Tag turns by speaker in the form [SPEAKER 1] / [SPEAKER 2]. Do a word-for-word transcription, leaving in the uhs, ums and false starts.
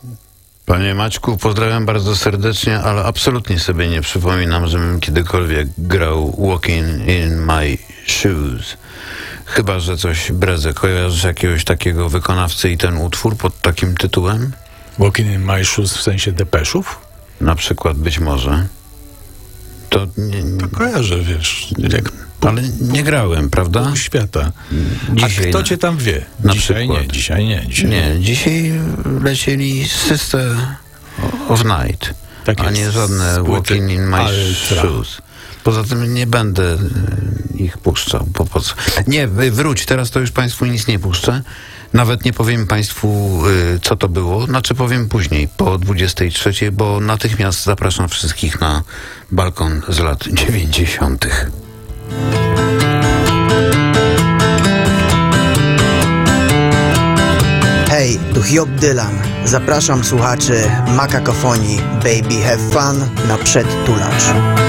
[SPEAKER 1] Panie Maćku, pozdrawiam bardzo serdecznie, ale absolutnie sobie nie przypominam, żebym kiedykolwiek grał Walking in My Shoes. Chyba że coś, Breze, kojarzysz jakiegoś takiego wykonawcy i ten utwór pod takim tytułem?
[SPEAKER 2] Walking in My Shoes w sensie depeszów?
[SPEAKER 1] Na przykład, być może. To nie, nie,
[SPEAKER 2] To kojarzę, wiesz, jak
[SPEAKER 1] ale nie grałem, prawda?
[SPEAKER 2] pół świata.
[SPEAKER 1] Dzisiaj
[SPEAKER 2] A kto
[SPEAKER 1] na-
[SPEAKER 2] cię tam wie?
[SPEAKER 1] na
[SPEAKER 2] Dzisiaj
[SPEAKER 1] przykład.
[SPEAKER 2] nie, dzisiaj nie. Dzisiaj
[SPEAKER 1] Nie, dzisiaj lecieli Sister of Night,
[SPEAKER 2] Tak
[SPEAKER 1] a
[SPEAKER 2] jest.
[SPEAKER 1] nie żadne
[SPEAKER 2] Z płyty
[SPEAKER 1] Walking in My
[SPEAKER 2] Ultra.
[SPEAKER 1] Shoes. Poza tym nie będę y, ich puszczał. Po, po co? Nie, wy- wróć, teraz to już Państwu nic nie puszczę. Nawet nie powiem Państwu, y, co to było. Znaczy powiem później, po dwudziestej trzeciej, bo natychmiast zapraszam wszystkich na balkon z lat dziewięćdziesiątych.
[SPEAKER 3] Hej, tu Hiob Dylan. Zapraszam słuchaczy Makakofonii Baby Have Fun na przedtulacz.